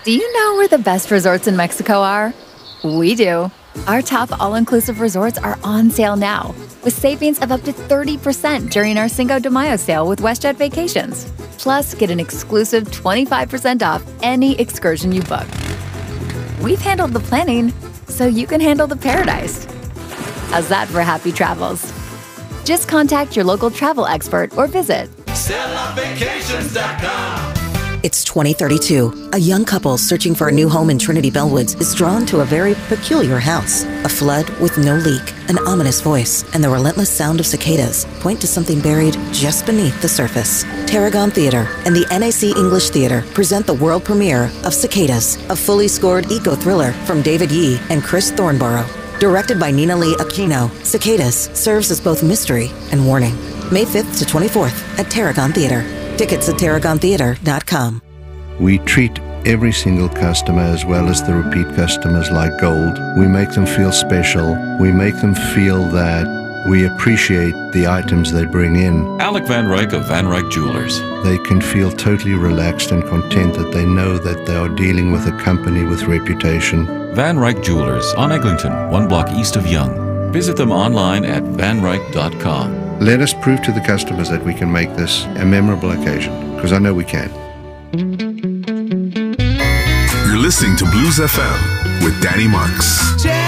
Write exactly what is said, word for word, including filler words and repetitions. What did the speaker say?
Do you know where the best resorts in Mexico are? We do. Our top all-inclusive resorts are on sale now, with savings of up to thirty percent during our Cinco de Mayo sale with WestJet Vacations. Plus, get an exclusive twenty-five percent off any excursion you book. We've handled the planning, so you can handle the paradise. How's that for happy travels? Just contact your local travel expert or visit Stella Vacations dot com. It's twenty thirty-two. A young couple searching for a new home in Trinity Bellwoods is drawn to a very peculiar house. A flood with no leak, an ominous voice, and the relentless sound of cicadas point to something buried just beneath the surface. Tarragon Theater and the N A C English Theater present the world premiere of Cicadas, a fully scored eco-thriller from David Yee and Chris Thornborough. Directed by Nina Lee Aquino, Cicadas serves as both mystery and warning. May fifth to twenty-fourth at Tarragon Theater. Tickets at tarragon theater dot com. We treat every single customer as well as the repeat customers like gold. We make them feel special. We make them feel that we appreciate the items they bring in. Alec Van Ryk of Van Ryk Jewelers. They can feel totally relaxed and content that they know that they are dealing with a company with reputation. Van Ryk Jewelers on Eglinton, one block east of Yonge. Visit them online at van ryk dot com. Let us prove to the customers that we can make this a memorable occasion, because I know we can. You're listening to Blues F M with Danny Marks.